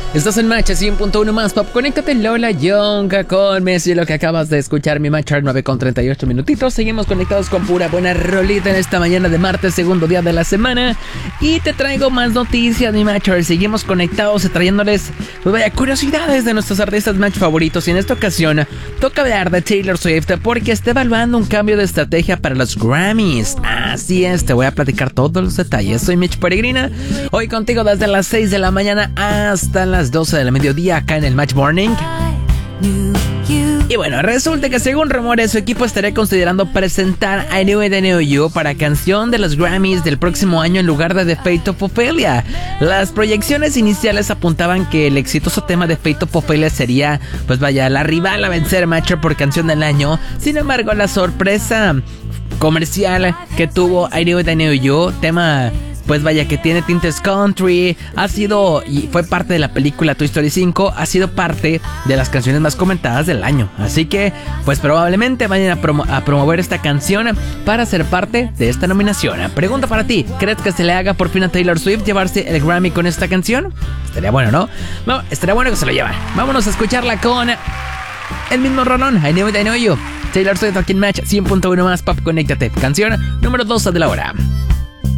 Estás en Match 100.1 más Pop. Conéctate Lola Young con Messi. Lo que acabas de escuchar, mi Match 9:38 minutitos. Seguimos conectados con pura buena rolita en esta mañana de martes, segundo día de la semana. Y te traigo más noticias, mi Match. Seguimos conectados trayéndoles, pues vaya, curiosidades de nuestros artistas Match favoritos. Y en esta ocasión toca hablar de Taylor Swift porque está evaluando un cambio de estrategia para los Grammys. Así es, te voy a platicar todos los detalles. Soy Mitch Peregrina, hoy contigo desde las 6 de la mañana hasta las 12 del mediodía acá en el Match Morning. Y bueno, resulta que según rumores su equipo estaría considerando presentar I Knew It, I Knew You para canción de los Grammys del próximo año en lugar de The Fate of Ophelia. Las proyecciones iniciales apuntaban que el exitoso tema de Fate of Ophelia sería, pues vaya, la rival a vencer Matcher por canción del año. Sin embargo, la sorpresa comercial que tuvo I Knew It, I Knew You, tema, pues vaya, que tiene tintes country, ha sido y fue parte de la película Toy Story 5, ha sido parte de las canciones más comentadas del año. Así que, pues probablemente vayan a promover esta canción para ser parte de esta nominación. Pregunta para ti, ¿crees que se le haga por fin a Taylor Swift llevarse el Grammy con esta canción? Estaría bueno, ¿no? No, estaría bueno que se lo lleven. Vámonos a escucharla con el mismo rolón, I Knew It, I Knew You. Taylor Swift aquí en Match 100.1 más Pop, conéctate. Canción número 12 de la hora.